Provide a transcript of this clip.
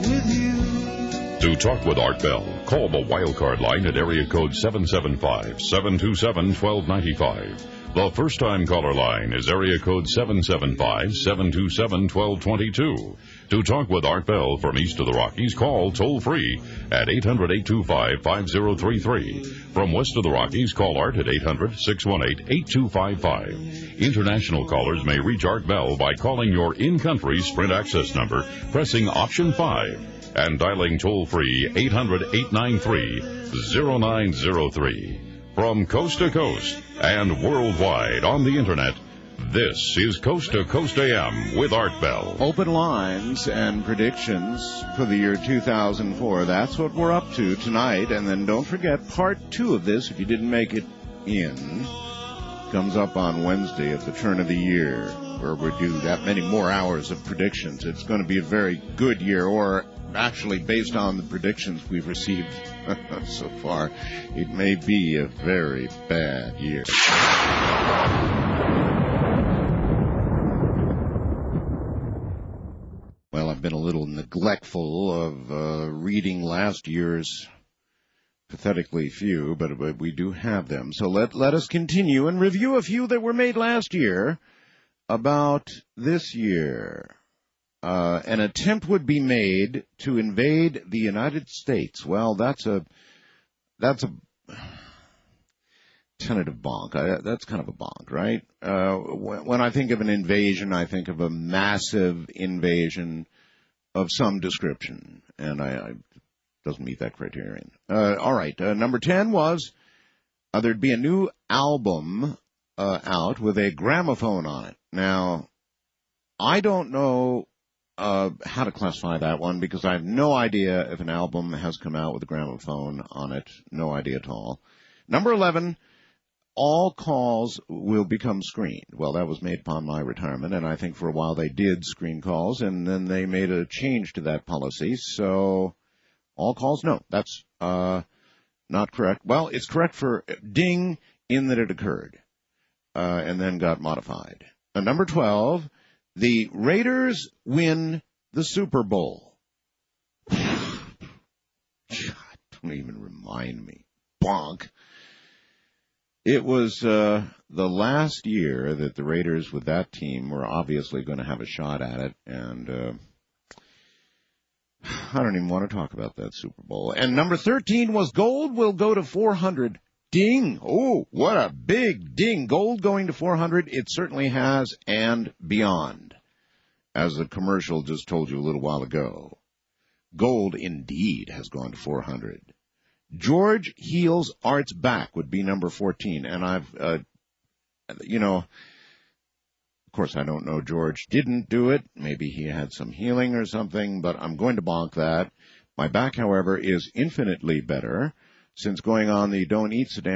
with you. To talk with Art Bell, call the Wildcard line at area code 775-727-1295. The first-time caller line is area code 775-727-1222. To talk with Art Bell from east of the Rockies, call toll-free at 800-825-5033. From west of the Rockies, call Art at 800-618-8255. International callers may reach Art Bell by calling your in-country Sprint access number, pressing option 5, and dialing toll-free 800-893-0903. From coast to coast and worldwide on the Internet, this is Coast to Coast AM with Art Bell. Open lines and predictions for the year 2004. That's what we're up to tonight. And then don't forget, part 2 of this, if you didn't make it in, comes up on Wednesday at the turn of the year, where we do that many more hours of predictions. It's going to be a very good year, or actually, based on the predictions we've received so far, it may be a very bad year. Well, I've been a little neglectful of reading last year's pathetically few, but we do have them. So let us continue and review a few that were made last year about this year. An attempt would be made to invade the United States. Well, that's a tentative bonk. That's kind of a bonk, right? When I think of an invasion, I think of a massive invasion of some description, and I doesn't meet that criterion. All right, number 10 was there'd be a new album out with a gramophone on it. Now, I don't know how to classify that one, because I have no idea if an album has come out with a gramophone on it. No idea at all. Number 11, all calls will become screened. Well, that was made upon my retirement, and I think for a while they did screen calls, and then they made a change to that policy. So all calls, no, that's not correct. Well, it's correct for ding, in that it occurred, and then got modified. Number 12, the Raiders win the Super Bowl. God, don't even remind me. Bonk. It was the last year that the Raiders with that team were obviously going to have a shot at it, and I don't even want to talk about that Super Bowl. And number 13 was gold will go to 400. Ding. Oh, what a big ding. Gold going to 400. It certainly has, and beyond, as the commercial just told you a little while ago. Gold indeed has gone to 400. George heals Art's back would be number 14. And I've, of course, I don't know George didn't do it. Maybe he had some healing or something, but I'm going to bonk that. My back, however, is infinitely better since going on the Don't Eat Sedan